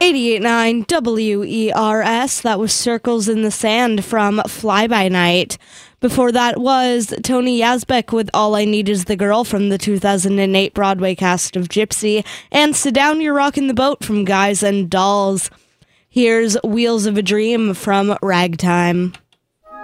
88.9 WERS. That was Circles in the Sand from Fly By Night. Before that was Tony Yazbek with All I Need Is the Girl from the 2008 Broadway cast of Gypsy, and Sit Down, You're Rockin' the Boat from Guys and Dolls. Here's Wheels of a Dream from Ragtime.